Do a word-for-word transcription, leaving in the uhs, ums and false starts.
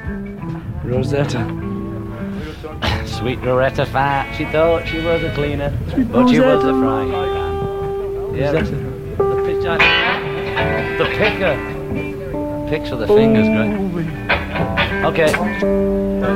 Rosetta. Sweet Rosetta Fat. She thought she was a cleaner, Sweet but she was Rosetta. a frying pan. Yeah, Rosetta. the pitcher. The picker. Picks with the fingers, great. Okay.